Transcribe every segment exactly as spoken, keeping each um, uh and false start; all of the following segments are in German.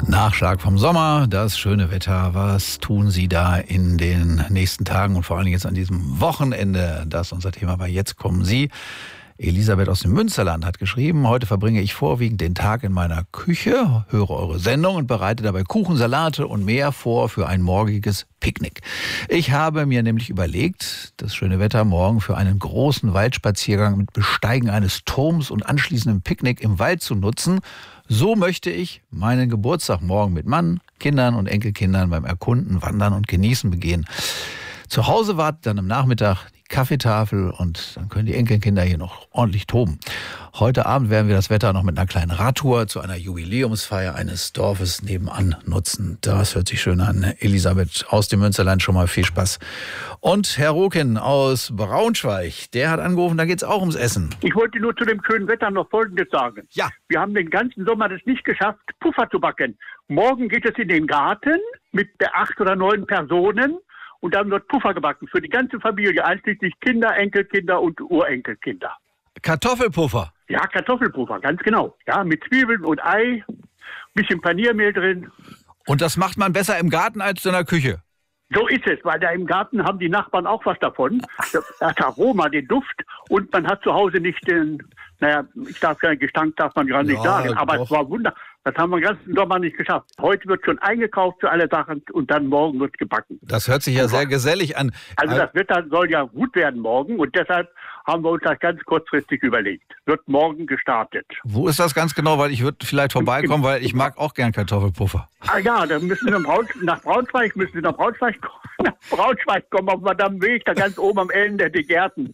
Nachschlag vom Sommer, das schöne Wetter. Was tun Sie da in den nächsten Tagen und vor allem jetzt an diesem Wochenende? Das ist unser Thema bei Jetzt kommen Sie. Elisabeth aus dem Münsterland hat geschrieben: Heute verbringe ich vorwiegend den Tag in meiner Küche, höre eure Sendung und bereite dabei Kuchen, Salate und mehr vor für ein morgiges Picknick. Ich habe mir nämlich überlegt, das schöne Wetter morgen für einen großen Waldspaziergang mit Besteigen eines Turms und anschließendem Picknick im Wald zu nutzen. So möchte ich meinen Geburtstag morgen mit Mann, Kindern und Enkelkindern beim Erkunden, Wandern und Genießen begehen. Zu Hause wartet dann am Nachmittag die Kaffeetafel und dann können die Enkelkinder hier noch ordentlich toben. Heute Abend werden wir das Wetter noch mit einer kleinen Radtour zu einer Jubiläumsfeier eines Dorfes nebenan nutzen. Das hört sich schön an. Elisabeth aus dem Münsterland, schon mal viel Spaß. Und Herr Roken aus Braunschweig, der hat angerufen, da geht es auch ums Essen. Ich wollte nur zu dem schönen Wetter noch Folgendes sagen. Ja. Wir haben den ganzen Sommer das nicht geschafft, Puffer zu backen. Morgen geht es in den Garten mit acht oder neun Personen. Und dann wird Puffer gebacken für die ganze Familie, einschließlich Kinder, Enkelkinder und Urenkelkinder. Kartoffelpuffer? Ja, Kartoffelpuffer, ganz genau. Ja, mit Zwiebeln und Ei, bisschen Paniermehl drin. Und das macht man besser im Garten als in der Küche? So ist es, weil da im Garten haben die Nachbarn auch was davon. Das Aroma, den Duft, und man hat zu Hause nicht den, naja, ich darf keinen Gestank, darf man gerade nicht Ja, sagen, aber doch. es war wunderbar. Das haben wir den ganzen Sommer nicht geschafft. Heute wird schon eingekauft für alle Sachen und dann morgen wird gebacken. Das hört sich ja sehr gesellig an. Also das Wetter soll ja gut werden morgen und deshalb haben wir uns das ganz kurzfristig überlegt. Wird morgen gestartet. Wo ist das ganz genau? Weil ich würde vielleicht vorbeikommen, weil ich mag auch gern Kartoffelpuffer. Ah ja, dann müssen wir Braun, nach Braunschweig, müssen wir nach Braunschweig, nach Braunschweig kommen, auf Madame Weg, da ganz oben am Ende die Gärten.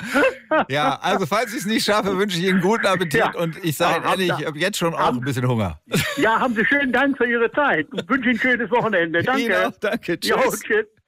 Ja, also falls ich es nicht schaffe, wünsche ich Ihnen guten Appetit Ja. und ich sage Ja, ehrlich, hab- ich habe jetzt schon auch hab- ein bisschen Hunger. Ja, haben Sie schönen Dank für Ihre Zeit. Ich wünsche Ihnen ein schönes Wochenende. Danke. Ihnen auch, danke. Tschüss. Jo, tschüss.